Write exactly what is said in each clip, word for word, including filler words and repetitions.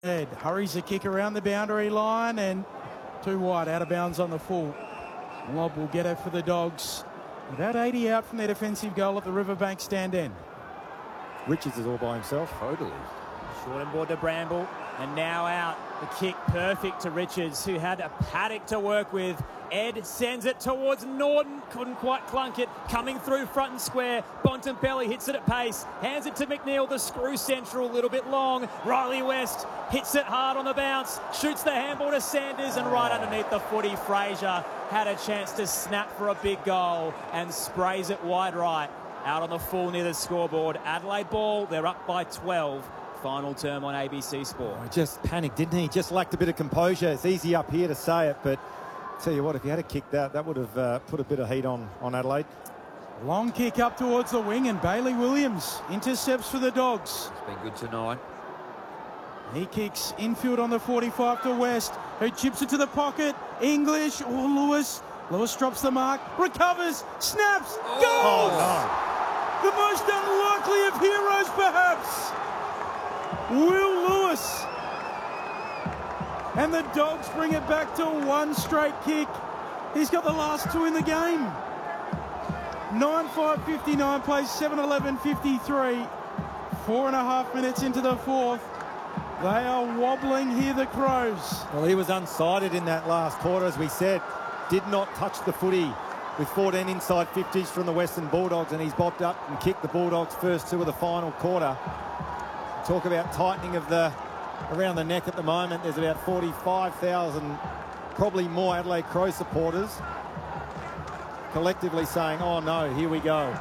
Ed hurries the kick around the boundary line and too wide, out of bounds on the full. Lob will get it for the Dogs. About eighty out from their defensive goal at the Riverbank stand end. Richards is all by himself. Totally. Short and board to Bramble, and now out. The kick perfect to Richards, who had a paddock to work with. Ed sends it towards Norton, couldn't quite clunk it. Coming through front and square, Bontempelli hits it at pace, hands it to McNeil, the screw central, a little bit long. Riley West hits it hard on the bounce, shoots the handball to Sanders, and right underneath the footy, Fraser had a chance to snap for a big goal and sprays it wide right. Out on the full near the scoreboard. Adelaide ball, they're up by twelve. Final term on A B C Sport. Oh, just panicked, didn't he? Just lacked a bit of composure. It's easy up here to say it, but tell you what, if he had a kick that, that would have uh, put a bit of heat on, on Adelaide. Long kick up towards the wing, and Bailey Williams intercepts for the Dogs. It's been good tonight. He kicks infield on the forty-five to West, who chips it to the pocket. English or Lewis. Lewis drops the mark, recovers, snaps, goes! Oh, no. The most unlikely of heroes, perhaps. Will Lewis. And the Dogs bring it back to one straight kick. He's got the last two in the game. nine five fifty-nine plays seven eleven fifty-three. Four and a half minutes into the fourth. They are wobbling here, the Crows. Well, he was unsighted in that last quarter, as we said. Did not touch the footy with fourteen inside fifties from the Western Bulldogs, and he's bobbed up and kicked the Bulldogs' first two of the final quarter. Talk about tightening of the around the neck at the moment. There's about forty-five thousand, probably more, Adelaide Crow supporters collectively saying, oh no, here we go.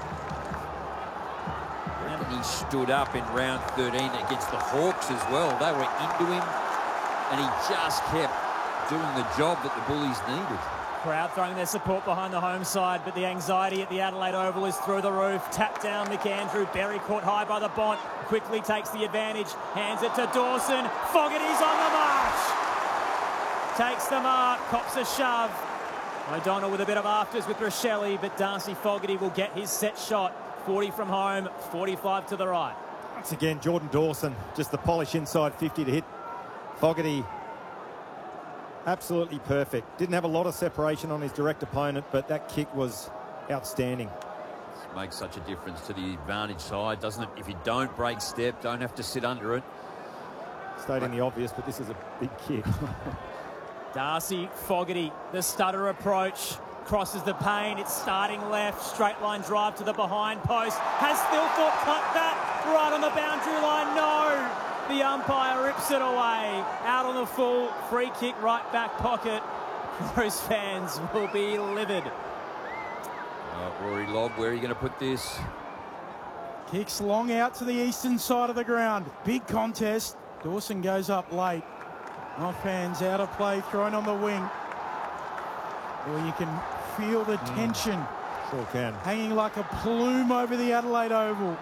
And he stood up in round thirteen against the Hawks as well. They were into him, and he just kept doing the job that the Bullies needed. Crowd throwing their support behind the home side, but the anxiety at the Adelaide Oval is through the roof. Tap down McAndrew. Berry caught high by the Bont. Quickly takes the advantage. Hands it to Dawson. Fogarty's on the march. Takes the mark. Cops a shove. O'Donnell with a bit of afters with Rochelle, but Darcy Fogarty will get his set shot. forty from home, forty-five to the right. Once again, Jordan Dawson, just the polish inside fifty to hit Fogarty. Absolutely perfect. Didn't have a lot of separation on his direct opponent, but that kick was outstanding. This makes such a difference to the advantage side, doesn't it? If you don't break step, don't have to sit under it. Stating the obvious, but this is a big kick. Darcy Fogarty, the stutter approach, crosses the pane. It's starting left, straight line drive to the behind post. Has Thilthorpe cut that right on the boundary line? No. The umpire rips it away. Out on the full, free kick right back pocket. Crows fans will be livid. Uh, Rory Lobb, where are you going to put this? Kicks long out to the eastern side of the ground. Big contest. Dawson goes up late. Off hands, out of play, thrown on the wing. Well, you can feel the mm. tension. Sure can. Hanging like a plume over the Adelaide Oval.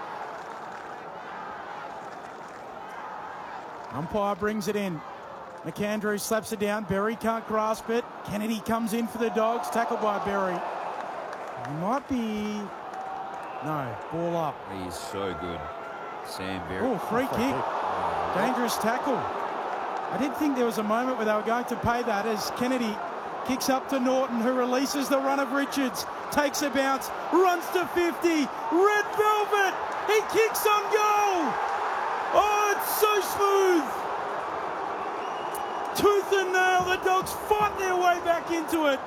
Umpire brings it in. McAndrew slaps it down. Berry can't grasp it. Kennedy comes in for the Dogs. Tackled by Berry. He might be... No, ball up. He is so good. Sam Berry. Oh, free kick. Dangerous tackle. I did think there was a moment where they were going to pay that as Kennedy kicks up to Norton, who releases the run of Richards. Takes a bounce. Runs to fifty. Red velvet. He kicks on goal. Oh, it's so smooth. Tooth and nail. The Dogs fight their way back into it.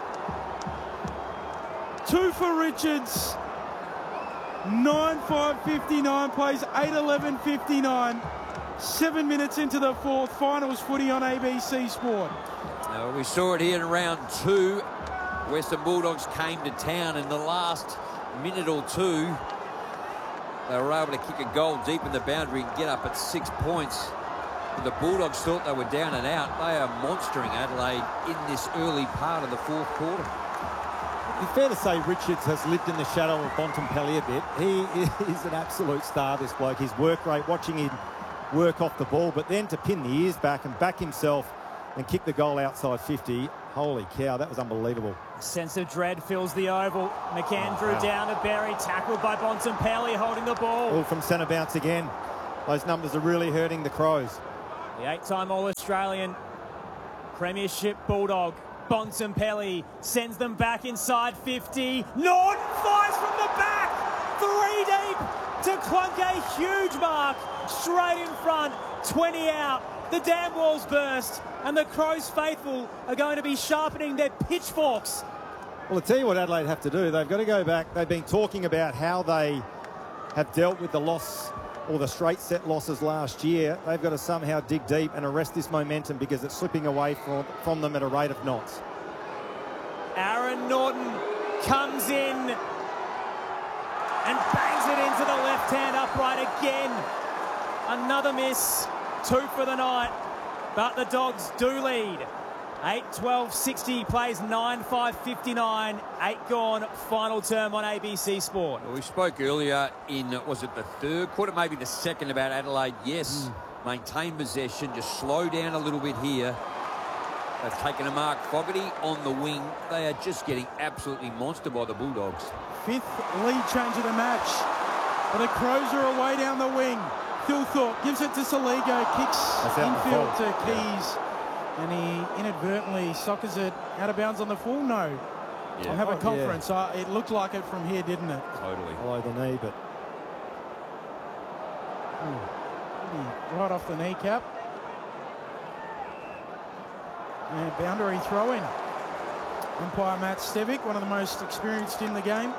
Two for Richards. nine five fifty-nine plays eight eleven fifty-nine. Seven minutes into the fourth. Finals footy on A B C Sport. Now, we saw it here in round two. Western Bulldogs came to town in the last minute or two. They were able to kick a goal deep in the boundary and get up at six points. But the Bulldogs thought they were down and out. They are monstering Adelaide in this early part of the fourth quarter. It's fair to say Richards has lived in the shadow of Bontempelli a bit. He is an absolute star, this bloke. His work rate, watching him work off the ball, but then to pin the ears back and back himself and kick the goal outside fifty. Holy cow, that was unbelievable. A sense of dread fills the oval. McAndrew oh, wow. down to Berry, tackled by Bontempelli, holding the ball. All from centre bounce again. Those numbers are really hurting the Crows. The eight-time All-Australian Premiership Bulldog, Bontempelli, sends them back inside fifty. Norton fires from the back, three deep to clunk a huge mark straight in front, twenty out. The dam walls burst, and the Crows faithful are going to be sharpening their pitchforks. Well, I'll tell you what Adelaide have to do. They've got to go back. They've been talking about how they have dealt with the loss or the straight set losses last year. They've got to somehow dig deep and arrest this momentum because it's slipping away from, from them at a rate of knots. Aaron Norton comes in and bangs it into the left-hand upright again. Another miss, two for the night, but the Dogs do lead. eight twelve sixty, plays nine five fifty-nine, eight gone, final term on A B C Sport. Well, we spoke earlier in, was it the third quarter, maybe the second, about Adelaide. Yes, mm. maintain possession, just slow down a little bit here. They've taken a mark. Fogarty on the wing. They are just getting absolutely monstered by the Bulldogs. Fifth lead change of the match. But the Crows are away down the wing. Thilthorpe gives it to Soligo, kicks infield to Keys. And he inadvertently soccers it out of bounds on the full. No. Yeah. I'll have a conference. Oh, yeah. uh, it looked like it from here, didn't it? Totally. Below the knee, but... Ooh, right off the kneecap. And boundary throw-in. Umpire Matt Stevic, one of the most experienced in the game.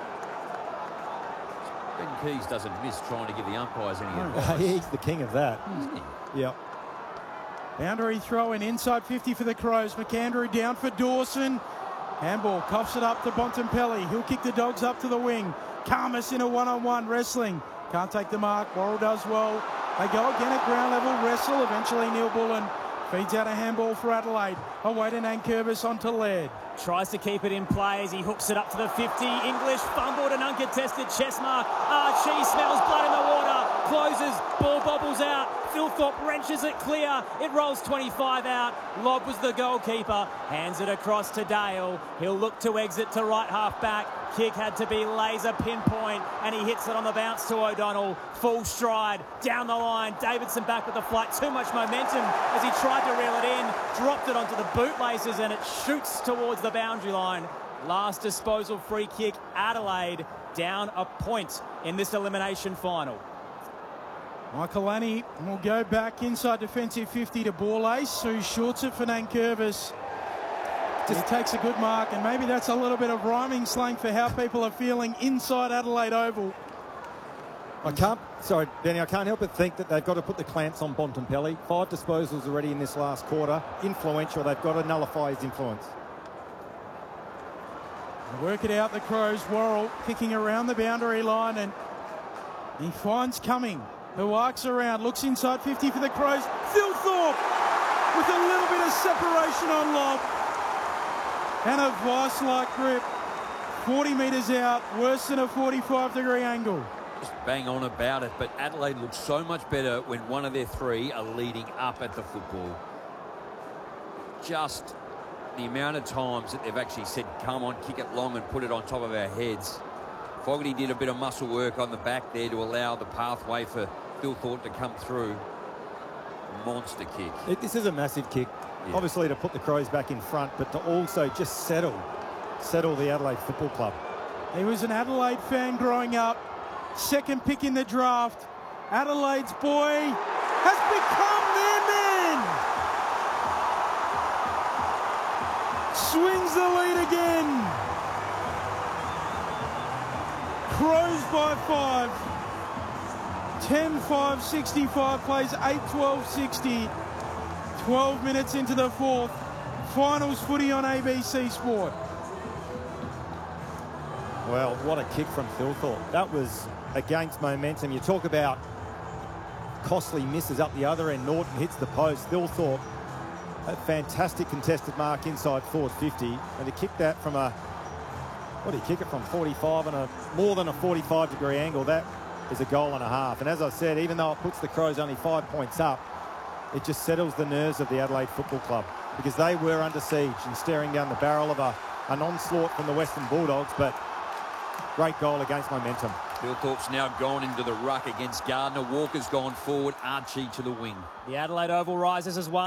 Ben Keys doesn't miss trying to give the umpires any no. advice. He's the king of that. Yep. Boundary throw-in, inside fifty for the Crows. McAndrew down for Dawson. Handball, coughs it up to Bontempelli. He'll kick the Dogs up to the wing. Karmas in a one-on-one, wrestling. Can't take the mark. Worrell does well. They go again at ground level, wrestle. Eventually Neil Bullen feeds out a handball for Adelaide. Away to Nankervis onto Laird. Tries to keep it in play as he hooks it up to the fifty. English fumbled and uncontested chest mark. Archie smells blood in the water. Closes, ball bobbles out. Thilthorpe wrenches it clear. It rolls twenty-five out. Lobb was the goalkeeper. Hands it across to Dale. He'll look to exit to right half back. Kick had to be laser pinpoint, and he hits it on the bounce to O'Donnell. Full stride down the line. Davidson back with the flight. Too much momentum as he tried to reel it in. Dropped it onto the bootlaces, and it shoots towards the boundary line. Last disposal free kick. Adelaide down a point in this elimination final. Michael Annie will go back inside defensive fifty to Borlase, who shorts it for Nankervis. Just takes a good mark, and maybe that's a little bit of rhyming slang for how people are feeling inside Adelaide Oval. I can't, sorry, Benny, I can't help but think that they've got to put the clamps on Bontempelli. Five disposals already in this last quarter. Influential, they've got to nullify his influence. Work it out, the Crows. Worrell kicking around the boundary line, and he finds Cumming, who arcs around, looks inside fifty for the Crows. Thilthorpe with a little bit of separation on Lobb. And a vice-like grip. forty metres out, worse than a forty-five degree angle. Just bang on about it, but Adelaide looks so much better when one of their three are leading up at the football. Just the amount of times that they've actually said, come on, kick it long and put it on top of our heads. Fogarty did a bit of muscle work on the back there to allow the pathway for Thilthorpe to come through. Monster kick. It, this is a massive kick. Yeah. Obviously to put the Crows back in front, but to also just settle, settle the Adelaide Football Club. He was an Adelaide fan growing up. Second pick in the draft. Adelaide's boy has become their man. Swings the lead again. Crows by five. ten five sixty-five, plays eight twelve sixty. twelve minutes into the fourth. Finals footy on A B C Sport. Well, what a kick from Thilthorpe. That was against momentum. You talk about costly misses up the other end. Norton hits the post. Thilthorpe, a fantastic contested mark inside forward fifty. And to kick that from a, what do you kick it from, forty-five and a more than a forty-five degree angle, that is a goal and a half. And as I said, even though it puts the Crows only five points up, it just settles the nerves of the Adelaide Football Club, because they were under siege and staring down the barrel of a, an onslaught from the Western Bulldogs, but great goal against momentum. Bilthorpe's now gone into the ruck against Gardner. Walker's gone forward. Archie to the wing. The Adelaide Oval rises as one.